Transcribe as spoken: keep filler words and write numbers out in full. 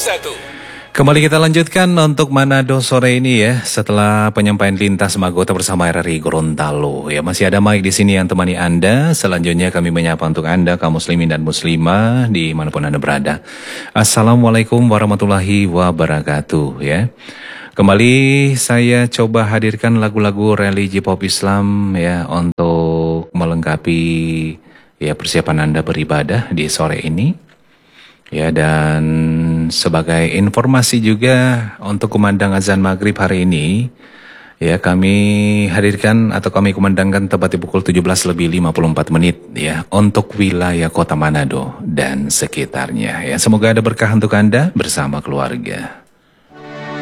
satu. Kembali kita lanjutkan untuk Manado sore ini ya, setelah penyampaian lintas Magota bersama R R I Gorontalo. Ya, masih ada Mike di sini yang temani Anda. Selanjutnya kami menyapa untuk Anda kaum muslimin dan muslimah di manapun Anda berada. Assalamualaikum warahmatullahi wabarakatuh ya. Kembali saya coba hadirkan lagu-lagu religi pop Islam ya untuk melengkapi ya persiapan Anda beribadah di sore ini. Ya, dan sebagai informasi juga untuk kumandang azan maghrib hari ini, ya kami hadirkan atau kami kumandangkan tepat di pukul tujuh belas lebih lima puluh empat menit ya untuk wilayah kota Manado dan sekitarnya. Ya, semoga ada berkah untuk Anda bersama keluarga.